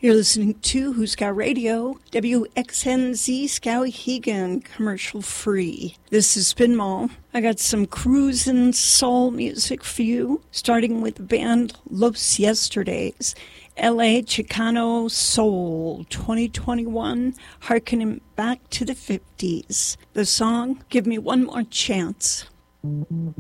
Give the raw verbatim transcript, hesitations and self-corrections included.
You're listening to Who's Got Radio, W X N Z Skowhegan, commercial free. This is Spin Mall. I got some cruisin' soul music for you, starting with the band Los Yesterdays, L A Chicano Soul twenty twenty-one, harkening back to the fifties. The song, Give Me One More Chance.